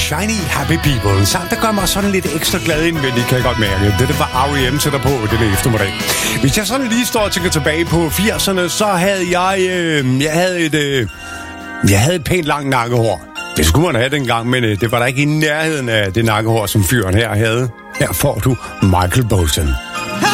Shiny Happy People. En sang, der gør mig sådan lidt ekstra glad indvendigt, kan jeg godt mærke. Det var R.E.M. sætter på denne eftermiddag. Hvis jeg sådan lige står og tænker tilbage på 80'erne, så havde jeg havde et pænt langt nakkehår. Det skulle man have dengang, men det var der ikke i nærheden af det nakkehår, som fyren her havde. Her får du Michael Bolton.